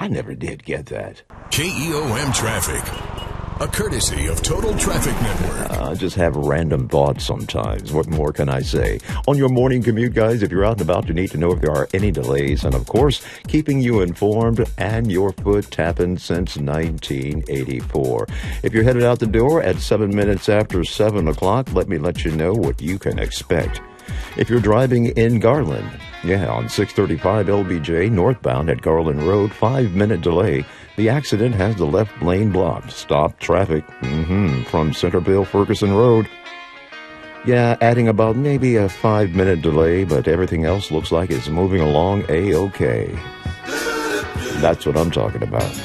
I never did get that. KEOM Traffic, a courtesy of Total Traffic Network. I just have random thoughts sometimes. What more can I say? On your morning commute, guys, if you're out and about, you need to know if there are any delays. And, of course, keeping you informed and your foot tapping since 1984. If you're headed out the door at 7 minutes after 7 o'clock, let you know what you can expect. If you're driving in Garland, on 635 LBJ northbound at Garland Road, 5-minute delay. The accident has the left lane blocked. Stop traffic from Centerville Ferguson Road. Adding about maybe a 5-minute delay, but everything else looks like it's moving along A-OK. That's what I'm talking about.